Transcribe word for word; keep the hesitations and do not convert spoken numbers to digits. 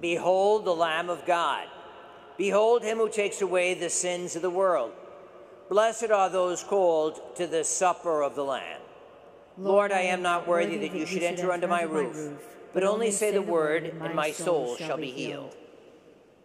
Behold the Lamb of God. Behold him who takes away the sins of the world. Blessed are those called to the supper of the Lamb. Lord, I am not worthy that you should enter under my roof, but only say the word, and my soul shall be healed.